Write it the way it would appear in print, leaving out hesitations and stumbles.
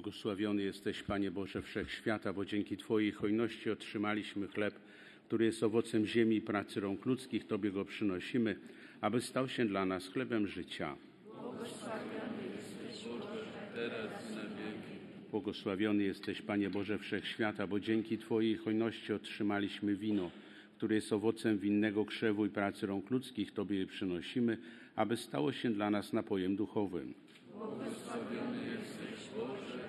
Błogosławiony jesteś, Panie Boże Wszechświata, bo dzięki Twojej hojności otrzymaliśmy chleb, który jest owocem ziemi i pracy rąk ludzkich. Tobie go przynosimy, aby stał się dla nas chlebem życia. Błogosławiony jesteś, Boże, teraz i na wieki. Błogosławiony jesteś, Panie Boże Wszechświata, bo dzięki Twojej hojności otrzymaliśmy wino, które jest owocem winnego krzewu i pracy rąk ludzkich. Tobie je przynosimy, aby stało się dla nas napojem duchowym. Błogosławiony jesteś, Boże,